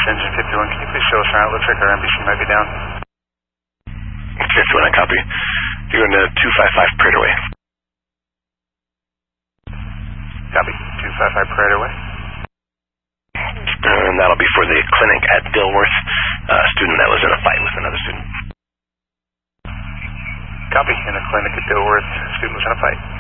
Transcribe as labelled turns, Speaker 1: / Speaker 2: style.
Speaker 1: Engine 51, can you please show us around? It looks like our NBC might be down.
Speaker 2: Okay, 51, copy. You're going to 255 Prater Way.
Speaker 1: Copy, 255 Prater Way.
Speaker 2: And that'll be for the clinic at Dilworth, a student that was in a fight with another student.
Speaker 1: Copy, in the clinic at Dilworth, student was in a fight.